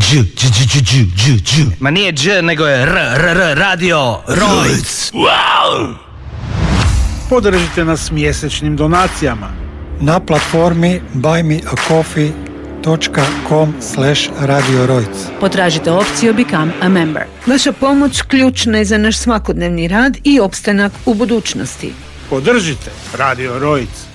Ma nije dž, nego je Radio Rojc. Podržite nas mjesečnim donacijama na platformi buymeacoffee.com/Radio Rojc. Potražite opciju Become a Member. Vaša pomoć ključna je za naš svakodnevni rad i opstanak u budućnosti. Podržite Radio Rojc.